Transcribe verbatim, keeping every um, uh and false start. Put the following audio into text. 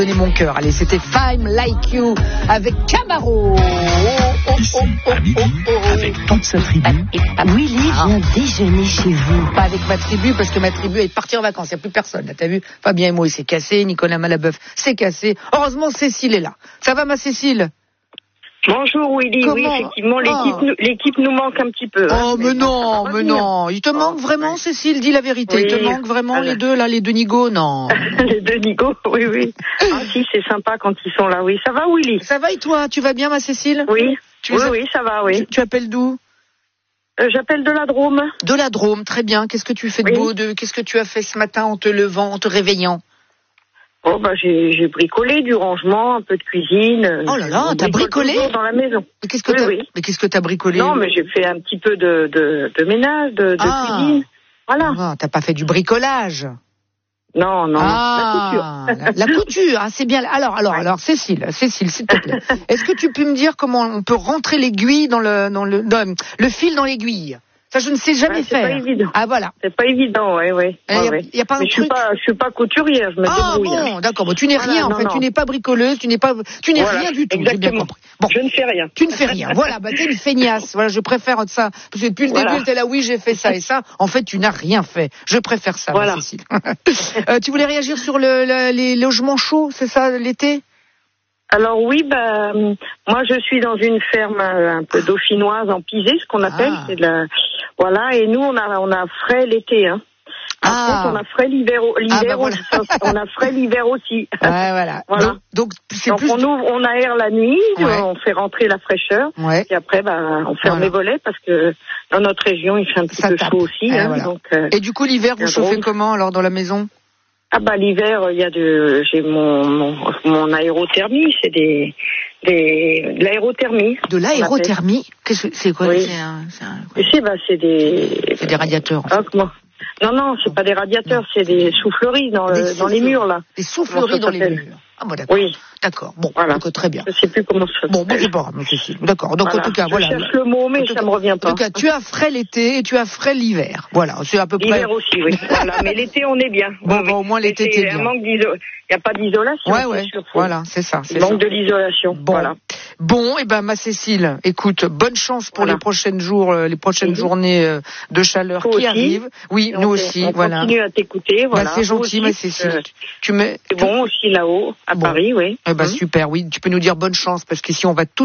Donner mon cœur. Allez, c'était Fine Like You avec Camaro. Oh, oh, oh, oh, oh, oh. Avec toute sa tribu. Willy Ah. vient déjeuner chez vous. Pas avec ma tribu, parce que ma tribu est partie en vacances. Il n'y a plus personne. Là, t'as vu? Fabien et moi, il s'est cassé. Nicolas Malabeuf s'est cassé. Heureusement, Cécile est là. Ça va, ma Cécile? Bonjour Willy, Comment oui effectivement l'équipe, oh. nous, l'équipe nous manque un petit peu. Oh hein, mais, mais non, bon, mais non, il te manque oh, vraiment ouais. Cécile, dis la vérité, Oui. il te manque vraiment Alors. les deux là, les deux nigauds, non. Les deux Nico, oui oui. Ah si c'est sympa quand ils sont là, oui. Ça va Willy? Ça va et toi, tu vas bien ma Cécile? Oui, tu oui es... oui ça va oui. Tu, tu appelles d'où? Euh, j'appelle de la Drôme. De la Drôme, très bien. Qu'est-ce que tu fais de Oui. beau de... Qu'est-ce que tu as fait ce matin en te levant, en te réveillant? Oh bah j'ai, j'ai bricolé du rangement, un peu de cuisine. Oh là là, On t'as bricole bricolé toujours dans la maison. Mais qu'est-ce que Oui, t'as... oui. Mais qu'est-ce que t'as bricolé? Non mais j'ai fait un petit peu de, de, de ménage, de, de Ah. cuisine. Voilà. Ah, t'as pas fait du bricolage? Non non. Ah, La couture. la, la couture, ah, c'est bien. Alors, alors, alors, Cécile, Cécile, s'il te plaît, est-ce que tu peux me dire comment on peut rentrer l'aiguille dans le, dans le, dans le fil dans l'aiguille? Ça, je ne sais jamais Ouais, c'est faire. pas évident. Ah voilà. C'est pas évident, ouais, ouais. Il ouais, y a, ouais. y a pas un Mais je suis truc. pas, je suis pas couturière, je me Ah débrouille. bon, hein. d'accord. Bon, tu n'es Voilà, rien en non, fait. non. Tu n'es pas bricoleuse, tu n'es pas, tu n'es Voilà, rien du tout. J'ai bien exactement. compris. Bon, Je ne fais rien. tu ne fais rien. Voilà, bah t'es une feignasse. Voilà, je préfère ça parce que depuis le Voilà. début, t'es là, oui, j'ai fait ça et ça. En fait, tu n'as rien fait. Je préfère ça, Voilà. ma Cécile. euh, tu voulais réagir sur le, le- les logements chauds, c'est ça, l'été? Alors oui, bah, euh, moi je suis dans une ferme euh, un peu dauphinoise en pisé, ce qu'on appelle, Ah. c'est de la, voilà, et nous on a, on a frais l'été, hein. Par Ah. contre, on a frais l'hiver, au- l'hiver, Ah, bah, voilà. aussi, on a frais l'hiver aussi. Ouais, voilà. Voilà. Donc, donc c'est Donc plus. on ouvre, on aère la nuit, Ouais. on fait rentrer la fraîcheur, Ouais. et après, bah, on ferme Voilà. les volets parce que dans notre région il fait un petit Ça peu tape. chaud aussi, Eh, hein, voilà. donc. euh, Et du coup, l'hiver, vous la chauffez Drôme. comment alors dans la maison? Ah bah l'hiver, il y a de, j'ai mon, mon, mon aérothermie, c'est des, des, de l'aérothermie. De l'aérothermie? Qu'est-ce que c'est quoi? Oui. C'est un, c'est un- Tu sais, bah c'est des. c'est des radiateurs. En fait. Ah, comment Non, non, c'est pas des radiateurs, c'est des souffleries dans, Des le, dans les souffleries. murs là. Des souffleries Comment ça dans les s'appelle murs. Ah bon, d'accord. Oui, D'accord. Bon, Voilà. donc, très bien. je sais plus comment ça Bon, bon, s'appelle. c'est pas grave, mais Cécile. D'accord. Donc Voilà. en tout cas, je voilà. cherche le mot, En mais tout ça cas- me revient En pas. tout cas, tu as frais l'été et tu as frais l'hiver. Voilà, c'est à peu près. L'hiver aussi, oui. Voilà, mais l'été on est bien. Bon, Oui, bah, oui. au moins, l'été, Mais t'es c'est bien. un manque d'iso- Il n'y a pas d'isolation. Ouais, c'est ouais. sûr. Voilà, c'est ça. C'est Il ça. manque de l'isolation. Bon. Voilà. Bon, et ben ma Cécile, écoute, bonne chance pour Voilà. les prochaines jours, euh, les prochaines Mhm. journées euh, de chaleur Toi qui aussi. arrivent. Oui, Et nous on aussi, fait- on voilà. continue à t'écouter. Voilà. Bah, c'est Vous gentil, aussi, ma Cécile. euh, Tu mets. C'est bon aussi là-haut, à Bon. Paris, oui. Eh ben Hum. super, oui. Tu peux nous dire bonne chance parce qu'ici on va tout